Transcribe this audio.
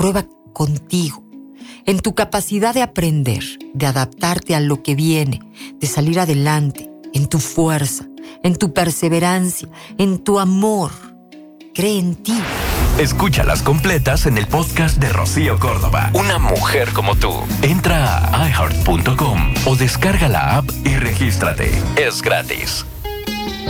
prueba contigo, en tu capacidad de aprender, de adaptarte a lo que viene, de salir adelante, en tu fuerza, en tu perseverancia, en tu amor. Cree en ti. Escúchalas completas en el podcast de Rocío Córdoba. Una mujer como tú. Entra a iHeart.com o descarga la app y regístrate. Es gratis.